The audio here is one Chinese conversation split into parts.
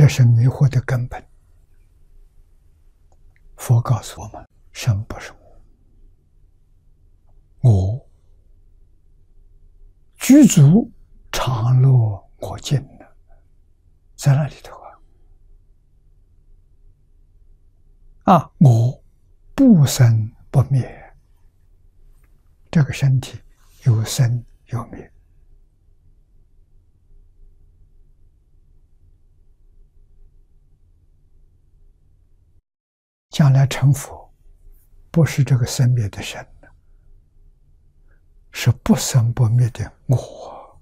这是迷惑的根本。佛告诉我们：生不是我具足常乐我净的，在那里头我不生不灭。这个身体有生有灭，将来成佛，不是这个生灭的生，是不生不灭的我。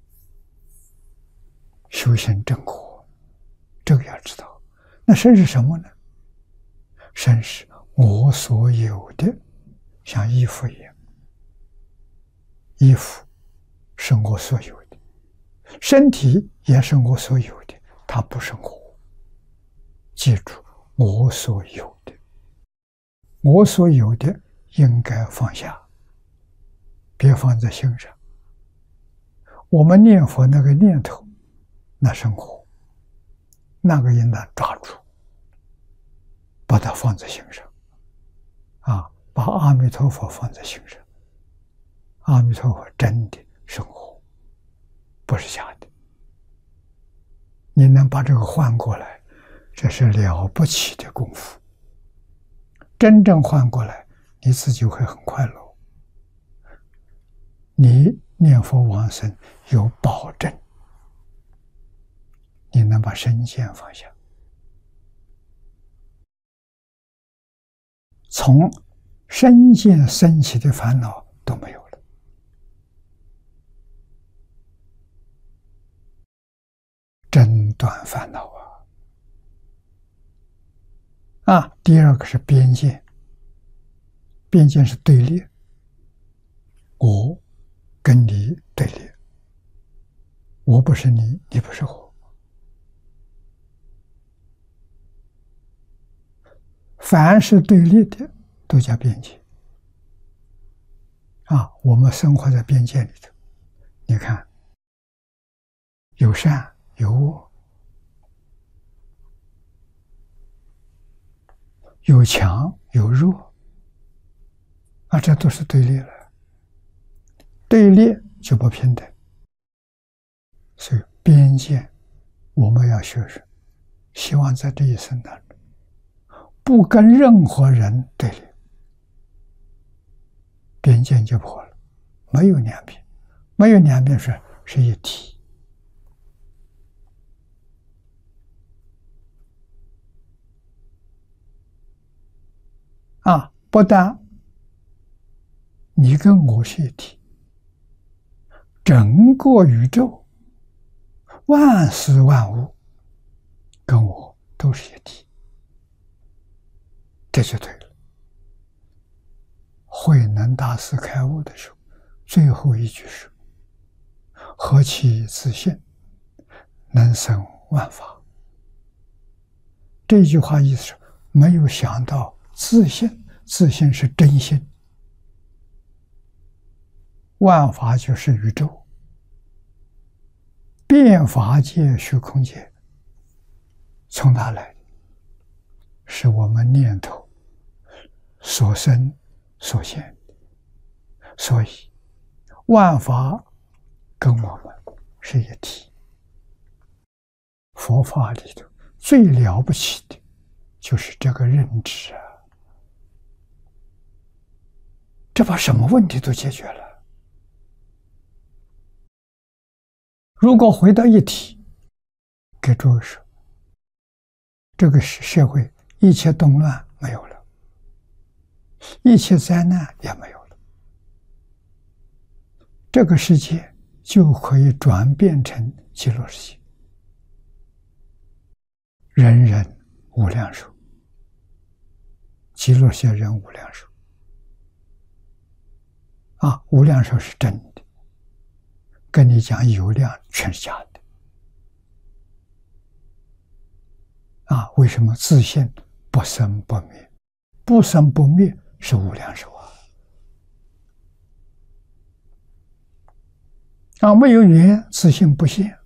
修行正果，这个要知道。那生是什么呢？生是我所有的，像衣服一样。衣服是我所有的，身体也是我所有的，它不是我。记住，我所有的，我所有的应该放下，别放在心上。我们念佛那个念头，那是我，那个应当抓住，把它放在心上，把阿弥陀佛放在心上。阿弥陀佛真的是我，不是假的。你能把这个换过来，这是了不起的功夫。真正换过来，你自己会很快乐。你念佛往生有保证，你能把身见放下，从身见生起的烦恼都没有了。真断烦恼第二个是边见，边见是对立，我跟你对立，我不是你，你不是我。凡是对立的都叫边界我们生活在边界里头，你看有善有恶，有强有弱这都是对立了。对立就不平等，所以边界我们要学习，希望在这一生当中不跟任何人对立，边界就破了，没有两边，没有两边是一体不但你跟我是一体，整个宇宙万事万物跟我都是一体，这就对了。慧能大师开悟的时候，最后一句是何其自性，能生万法。这句话意思是没有想到自性，自性是真心，万法就是宇宙，变法界虚空界从哪来的？是我们念头所生所现，所以万法跟我们是一体。佛法里头最了不起的就是这个认知这把什么问题都解决了。如果回到一体，给诸位说，这个社会一切动乱没有了，一切灾难也没有了，这个世界就可以转变成极乐世界，人人无量寿，极乐世界人无量寿无量寿是真的，跟你讲有量全是假的为什么自性不生不灭？不生不灭是无量寿没有缘，自性不现，